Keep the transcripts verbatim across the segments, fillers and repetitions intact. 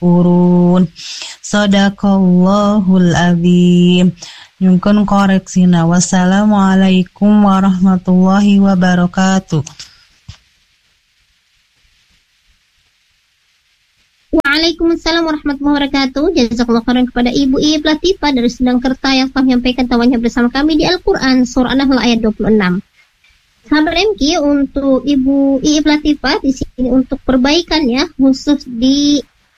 yashkurun. Sadaqallahul azim. Nyungkun koreksina. Wassalamualaikum warahmatullahi wabarakatuh. Waalaikumsalam warahmatullahi wabarakatuh. Jazakallahu khairan kepada Ibu Iip Latifah dari Sendangkerta yang telah menyampaikan tawanya bersama kami di Al-Quran surah An-Nahl ayat dua puluh enam. Sahabat M Q, untuk Ibu Iip Latifah di sini untuk perbaikannya khusus di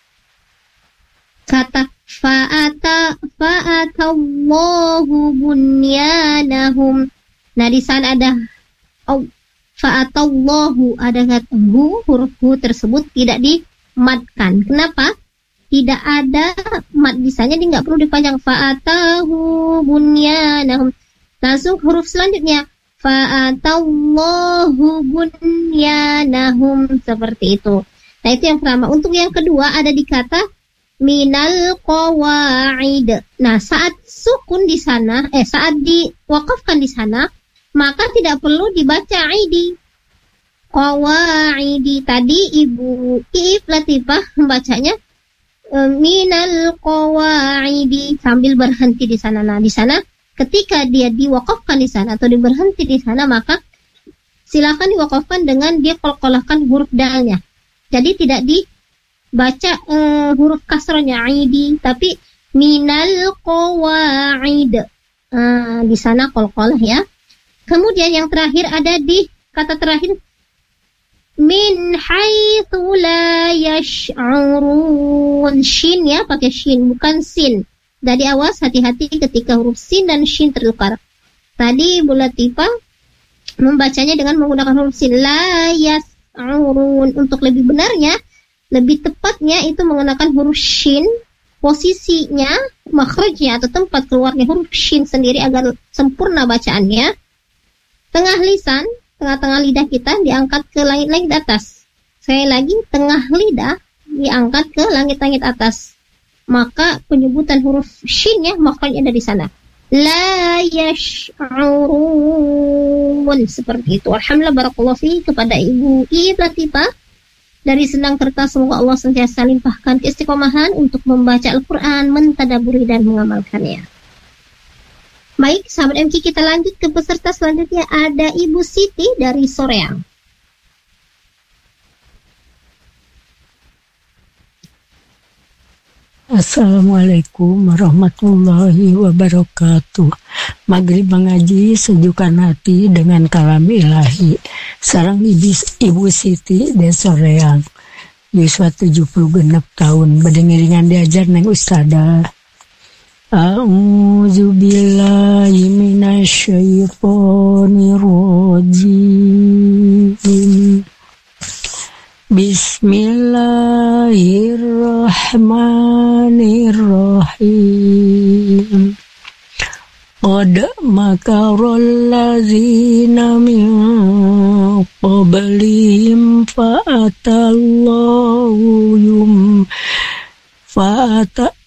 kata fa'ata fa'atallahu bunyanahum. Nah, di sana ada oh, fa'atallahu, ada kata hu, huruf hu tersebut tidak dimadkan. Kenapa? Tidak ada mad di sana, dia nggak perlu dipanjang. Fa'atahu bunyanahum. Langsung huruf selanjutnya fa'atallahu bunyanahum, seperti itu. Nah, itu yang pertama. Untuk yang kedua ada di kata minal qawaid. Nah, saat sukun di sana, eh saat diwakafkan di sana, maka tidak perlu dibaca aidi. Qawaidi. Tadi Ibu Iip Latifah membacanya e, minal qawaidi sambil berhenti di sana. Nah, di sana ketika dia diwakafkan di sana atau diberhenti di sana, maka silakan diwakafkan dengan dia qalqalahkan huruf dalnya. Jadi tidak di baca uh, huruf kasranya aidi, tapi minal qawaid. Uh, di sana qalqalah ya. Kemudian yang terakhir ada di kata terakhir min haitsu la yash'urun. Shin ya, pakai shin bukan sin. Jadi awas, hati-hati ketika huruf sin dan shin tertukar. Tadi Ibu Latifah membacanya dengan menggunakan huruf sin, la yash'urun. Untuk lebih benarnya, lebih tepatnya itu menggunakan huruf shin, posisinya, makhrajnya atau tempat keluarnya huruf shin sendiri agar sempurna bacaannya. Tengah lisan, tengah-tengah lidah kita diangkat ke langit-langit atas. Sekali lagi, tengah lidah diangkat ke langit-langit atas. Maka penyebutan huruf shinnya, makhrajnya dari sana. La yash'urun, seperti itu. Alhamdulillah, barakallahu fi kepada Ibu Iip Latifah dari Sendangkerta. Semoga Allah senantiasa limpahkan keistiqomahan untuk membaca Al-Quran, mentadaburi dan mengamalkannya. Baik, sahabat M Q, kita lanjut ke peserta selanjutnya. Ada Ibu Siti dari Soreang. Assalamualaikum warahmatullahi wabarakatuh. Maghrib mengaji sejukkan hati dengan kalam ilahi. Sarang Ibu, Ibu Siti de Soreang. Yuswa tujuh puluh genep tahun. Berdengiringan diajar neng Ustadzah. A'udzu billahi minasyaitonir rajim. Bismillahirrahmanirrahim. Qad makarul ladzina min qabli